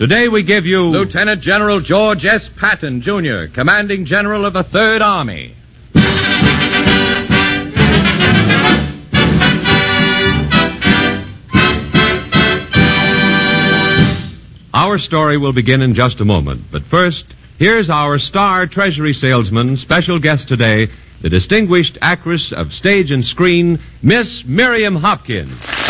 Today we give you Lieutenant General George S. Patton, Jr., Commanding General of the Third Army. Our story will begin in just a moment, but first, here's our star Treasury salesman, special guest today, the distinguished actress of stage and screen, Miss Miriam Hopkins.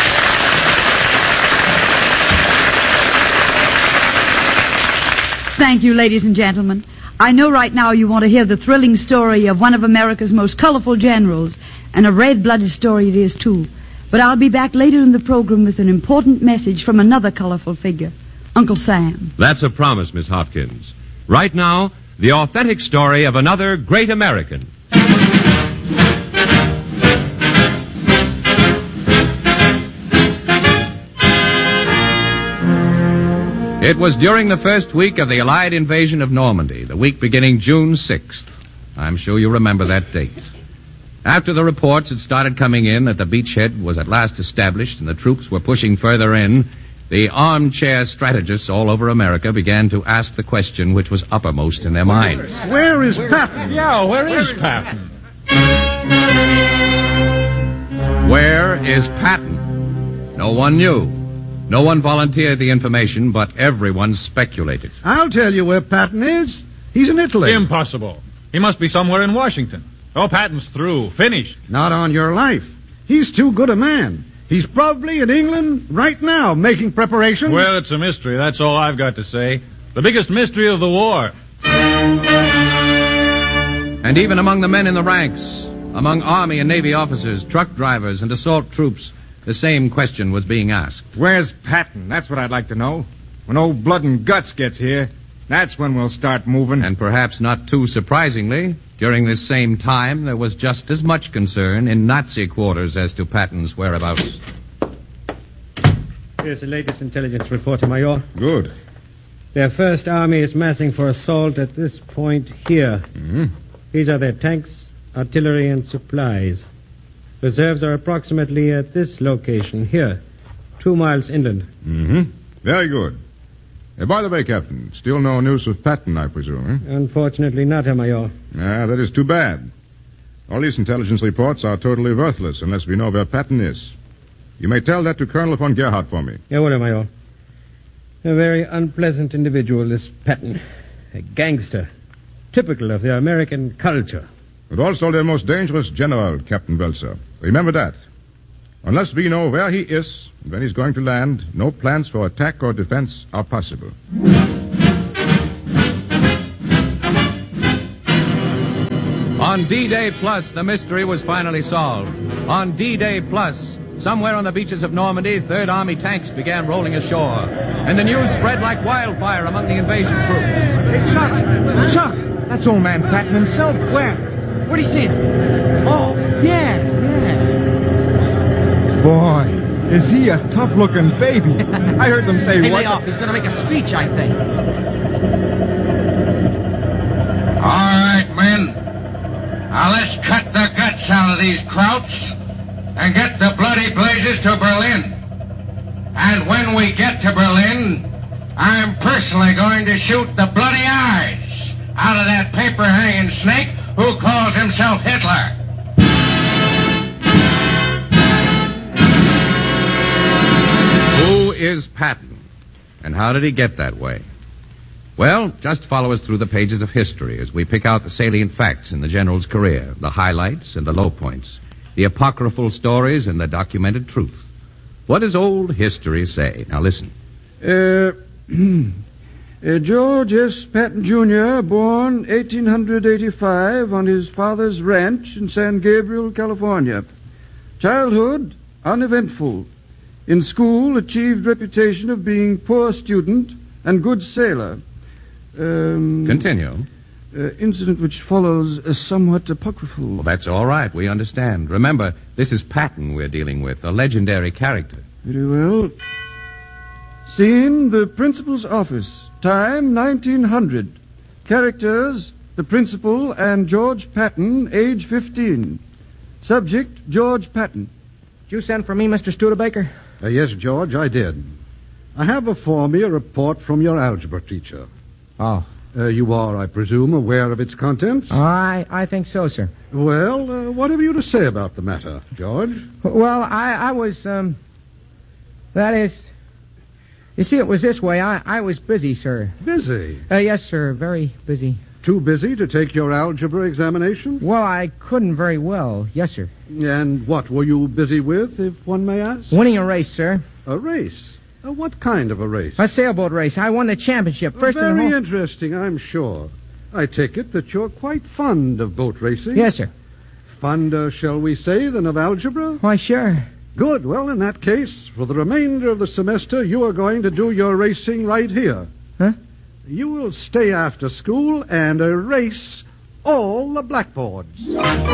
Thank you, ladies and gentlemen. I know right now you want to hear the thrilling story of one of America's most colorful generals, and a red-blooded story it is, too. But I'll be back later in the program with an important message from another colorful figure, Uncle Sam. That's a promise, Miss Hopkins. Right now, the authentic story of another great American. It was during the first week of the Allied invasion of Normandy, the week beginning June 6th. I'm sure you remember that date. After the reports had started coming in that the beachhead was at last established and the troops were pushing further in, the armchair strategists all over America began to ask the question which was uppermost in their minds. Where is Patton? Yeah, where is Patton? Where is Patton? No one knew. No one volunteered the information, but everyone speculated. I'll tell you where Patton is. He's in Italy. Impossible. He must be somewhere in Washington. Oh, Patton's through. Finished. Not on your life. He's too good a man. He's probably in England right now, making preparations. Well, it's a mystery. That's all I've got to say. The biggest mystery of the war. And even among the men in the ranks, among Army and Navy officers, truck drivers, and assault troops, the same question was being asked. Where's Patton? That's what I'd like to know. When old Blood and Guts gets here, that's when we'll start moving. And perhaps not too surprisingly, during this same time, there was just as much concern in Nazi quarters as to Patton's whereabouts. Here's the latest intelligence report, Major. Good. Their first army is massing for assault at this point here. Mm-hmm. These are their tanks, artillery, and supplies. Reserves are approximately at this location here, 2 miles inland. Mm-hmm. Very good. By the way, Captain, still no news of Patton, I presume, eh? Unfortunately not, Herr Major. That is too bad. All these intelligence reports are totally worthless unless we know where Patton is. You may tell that to Colonel von Gerhardt for me. Jawohl, Herr Major. A very unpleasant individual, this Patton. A gangster. Typical of the American culture. But also the most dangerous general, Captain Welser. Remember that. Unless we know where he is and when he's going to land, no plans for attack or defense are possible. On D-Day Plus, the mystery was finally solved. On D-Day Plus, somewhere on the beaches of Normandy, Third Army tanks began rolling ashore. And the news spread like wildfire among the invasion troops. Hey, Chuck! That's old man Patton himself. Where? Where'd he see him? Oh, yeah. Boy, is he a tough-looking baby. I heard them say Hey, what... lay off. He's going to make a speech, I think. All right, men. Now let's cut the guts out of these krauts and get the bloody blazes to Berlin. And when we get to Berlin, I'm personally going to shoot the bloody eyes out of that paper-hanging snake who calls himself Hitler. Who is Patton? And how did he get that way? Well, just follow us through the pages of history as we pick out the salient facts in the general's career, the highlights and the low points, the apocryphal stories and the documented truth. What does old history say? Now listen. George S. Patton, Jr., born 1885 on his father's ranch in San Gabriel, California. Childhood, uneventful. In school, achieved reputation of being poor student and good sailor. Continue. Incident which follows is somewhat apocryphal. Well, that's all right. We understand. Remember, this is Patton we're dealing with, a legendary character. Very well. Scene, the principal's office. Time, 1900. Characters, the principal and George Patton, age 15. Subject, George Patton. Did you send for me, Mr. Studebaker? Yes, George, I did. I have before me a report from your algebra teacher. Oh. You are, I presume, aware of its contents? I think so, sir. Well, what have you to say about the matter, George? Well, I was, that is... You see, it was this way. I was busy, sir. Busy? Yes, sir, very busy. Too busy to take your algebra examination? Well, I couldn't very well. Yes, sir. And what were you busy with, if one may ask? Winning a race, sir. A race? What kind of a race? A sailboat race. I won the championship. First in the Very whole... interesting, I'm sure. I take it that you're quite fond of boat racing? Yes, sir. Fonder, shall we say, than of algebra? Why, sure. Good. Well, in that case, for the remainder of the semester, you are going to do your racing right here. Huh? You will stay after school and erase all the blackboards.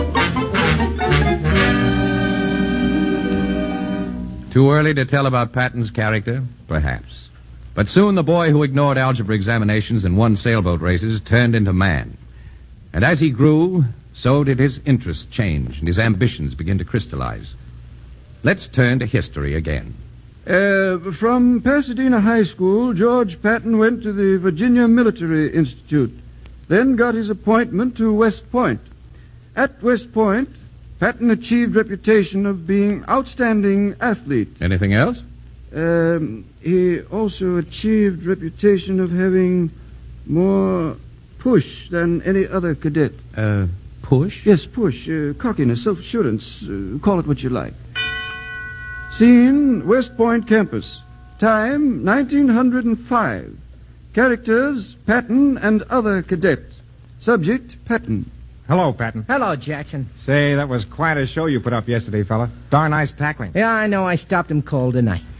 Too early to tell about Patton's character? Perhaps. But soon the boy who ignored algebra examinations and won sailboat races turned into man. And as he grew, so did his interests change and his ambitions begin to crystallize. Let's turn to history again. From Pasadena High School, George Patton went to the Virginia Military Institute, then got his appointment to West Point. At West Point, Patton achieved reputation of being outstanding athlete. Anything else? He also achieved reputation of having more push than any other cadet. Push? Yes, push. Cockiness, self-assurance. Call it what you like. Scene, West Point campus. Time, 1905. Characters, Patton and other cadet. Subject, Patton. Hello, Patton. Hello, Jackson. Say, that was quite a show you put up yesterday, fella. Darn nice tackling. Yeah, I know. I stopped him cold, didn't I?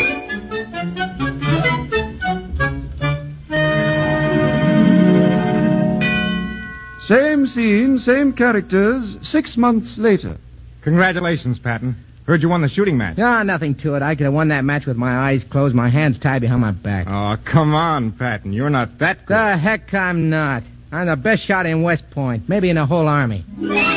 Same scene, same characters, 6 months later. Congratulations, Patton. Heard you won the shooting match. Ah, nothing to it. I could have won that match with my eyes closed, my hands tied behind my back. Oh, come on, Patton. You're not that good. The heck I'm not. I'm the best shot in West Point, maybe in the whole Army.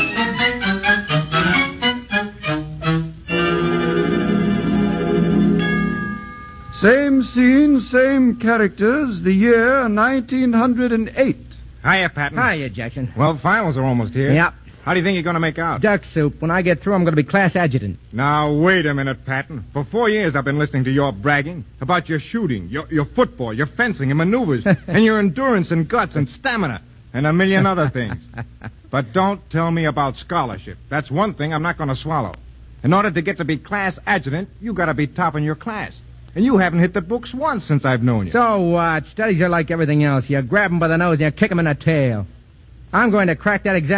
Same scene, same characters, the year 1908. Hiya, Patton. Hiya, Jackson. Well, finals are almost here. Yep. How do you think you're going to make out? Duck soup. When I get through, I'm going to be class adjutant. Now, wait a minute, Patton. For 4 years, I've been listening to your bragging about your shooting, your football, your fencing and maneuvers, and your endurance and guts and stamina, and a million other things. But don't tell me about scholarship. That's one thing I'm not going to swallow. In order to get to be class adjutant, you got to be top in your class. And you haven't hit the books once since I've known you. So what? Studies are like everything else. You grab them by the nose and you kick them in the tail. I'm going to crack that exam